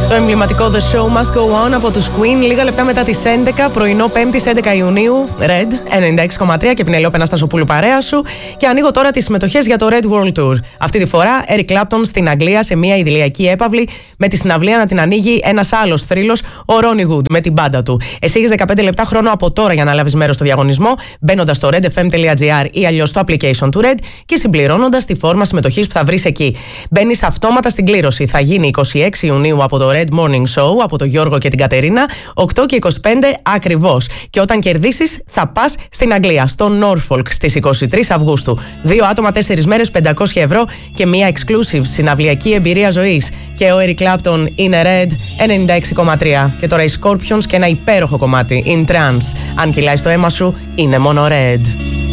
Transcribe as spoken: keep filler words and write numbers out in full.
Το εμβληματικό The Show Must Go On από τους Queen, λίγα λεπτά μετά τις έντεκα, πρωινό Πέμπτης έντεκα Ιουνίου, Red ενενήντα έξι κόμμα τρία και Πινελόπη Αναστασοπούλου παρέα σου. Και ανοίγω τώρα τις συμμετοχές για το Red World Tour. Αυτή τη φορά, Eric Clapton στην Αγγλία σε μια ιδηλιακή έπαυλη, με τη συναυλία να την ανοίγει ένας άλλος θρύλος, ο Ronnie Wood, με την μπάντα του. Εσύ έχεις δεκαπέντε λεπτά χρόνο από τώρα για να λάβεις μέρος στο διαγωνισμό, μπαίνοντας στο redfm.gr ή αλλιώς στο application του Red και συμπληρώνοντας τη φόρμα συμμετοχής που θα βρεις εκεί. Μπαίνεις αυτόματα στην κλήρωση. Θα γίνει είκοσι έξι Ιουνίου από το Red Morning Show, από τον Γιώργο και την Κατερίνα, οκτώ και είκοσι πέντε ακριβώς. Και όταν κερδίσεις, θα πας στην Αγγλία, στο Norfolk, στις είκοσι τρεις Αυγούστου. Δύο άτομα, τέσσερις μέρες, πεντακόσια ευρώ και μια exclusive συναυλιακή εμπειρία ζωής. Και ο Eric Clapton είναι Red ενενήντα έξι κόμμα τρία. Και τώρα οι Scorpions και ένα υπέροχο κομμάτι, In Trance. Αν κυλάει στο αίμα σου, είναι μόνο Red.